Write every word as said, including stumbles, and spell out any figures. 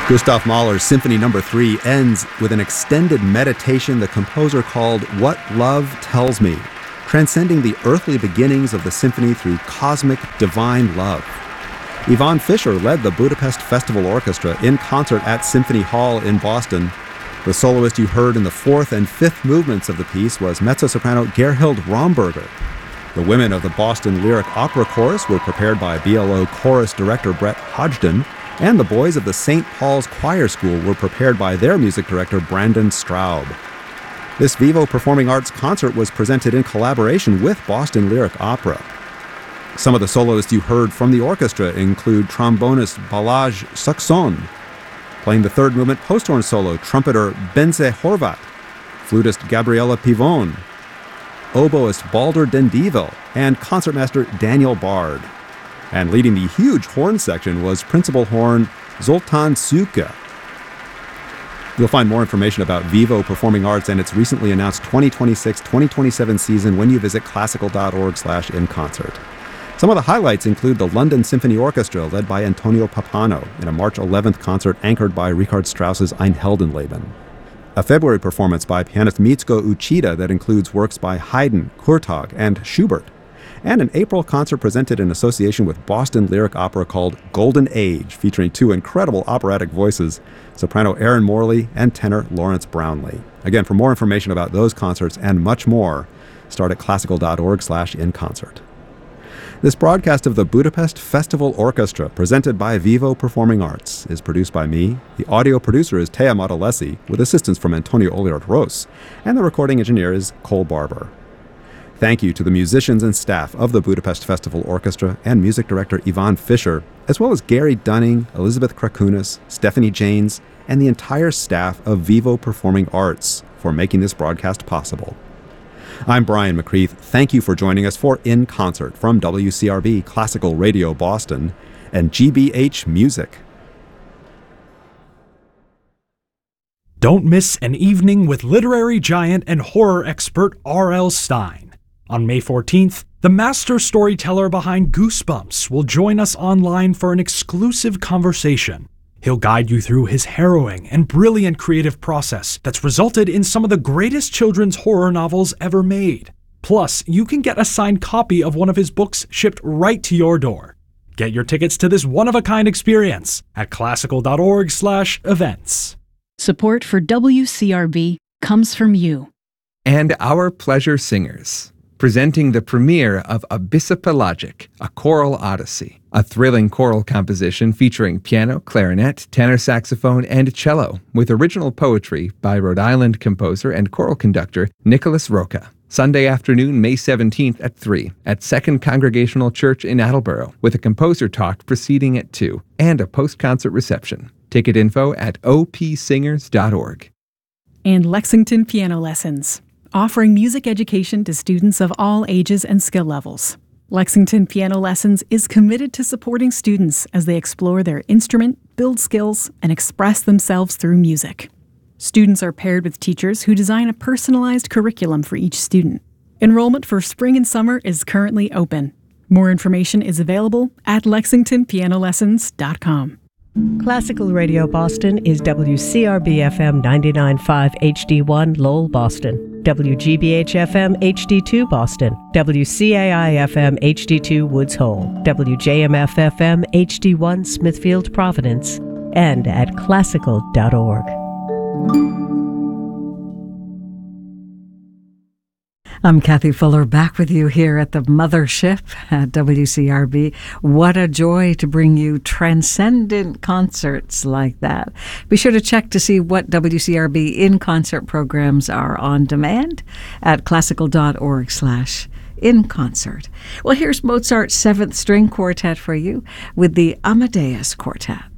Gustav Mahler's Symphony Number three ends with an extended meditation the composer called What Love Tells Me, transcending the earthly beginnings of the symphony through cosmic, divine love. Ivan Fischer led the Budapest Festival Orchestra in concert at Symphony Hall in Boston. The soloist you heard in the fourth and fifth movements of the piece was mezzo-soprano Gerhild Romberger. The women of the Boston Lyric Opera Chorus were prepared by B L O chorus director Brett Hodgson, and the boys of the Saint Paul's Choir School were prepared by their music director Brandon Straub. This Vivo Performing Arts concert was presented in collaboration with Boston Lyric Opera. Some of the soloists you heard from the orchestra include trombonist Balázs Saxon, playing the third movement post-horn solo, trumpeter Bence Horvat, flutist Gabriela Pivon, oboist Baldur Dendivel, and concertmaster Daniel Bard. And leading the huge horn section was principal horn Zoltán Szűke. You'll find more information about Vivo Performing Arts and its recently announced twenty twenty-six twenty twenty-seven season when you visit classical.org slash in concert. Some of the highlights include the London Symphony Orchestra led by Antonio Pappano in a March eleventh concert anchored by Richard Strauss's Ein Heldenleben. A February performance by pianist Mitsuko Uchida that includes works by Haydn, Kurtag, and Schubert. And an April concert presented in association with Boston Lyric Opera called Golden Age, featuring two incredible operatic voices, soprano Erin Morley and tenor Lawrence Brownlee. Again, for more information about those concerts and much more, start at classical.org slash in concert. This broadcast of the Budapest Festival Orchestra, presented by Vivo Performing Arts, is produced by me. The audio producer is Thea Modalesi, with assistance from Antonio Oliart-Ros, and the recording engineer is Cole Barber. Thank you to the musicians and staff of the Budapest Festival Orchestra and music director Ivan Fischer, as well as Gary Dunning, Elizabeth Krakunas, Stephanie Janes, and the entire staff of Vivo Performing Arts for making this broadcast possible. I'm Brian McCreath. Thank you for joining us for In Concert from W C R B Classical Radio Boston and G B H Music. Don't miss an evening with literary giant and horror expert R L Stine. On May fourteenth, the master storyteller behind Goosebumps will join us online for an exclusive conversation. He'll guide you through his harrowing and brilliant creative process that's resulted in some of the greatest children's horror novels ever made. Plus, you can get a signed copy of one of his books shipped right to your door. Get your tickets to this one-of-a-kind experience at classical.org slash events. Support for W C R B comes from you. And our pleasure singers, presenting the premiere of Abyssopelagic, a choral odyssey, a thrilling choral composition featuring piano, clarinet, tenor saxophone, and cello, with original poetry by Rhode Island composer and choral conductor Nicholas Roca. Sunday afternoon, May seventeenth at three, at Second Congregational Church in Attleboro, with a composer talk proceeding at two, and a post-concert reception. Ticket info at o p singers dot org. And Lexington Piano Lessons, offering music education to students of all ages and skill levels. Lexington Piano Lessons is committed to supporting students as they explore their instrument, build skills, and express themselves through music. Students are paired with teachers who design a personalized curriculum for each student. Enrollment for spring and summer is currently open. More information is available at lexington piano lessons dot com. Classical Radio Boston is W C R B F M ninety-nine point five H D one Lowell, Boston, W G B H F M H D two Boston, W C A I F M H D two Woods Hole, W J M F F M H D one Smithfield, Providence, and at classical dot org. I'm Kathy Fuller, back with you here at the mothership at W C R B. What a joy to bring you transcendent concerts like that. Be sure to check to see what W C R B in-concert programs are on demand at classical.org slash in concert. Well, here's Mozart's Seventh String Quartet for you with the Amadeus Quartet.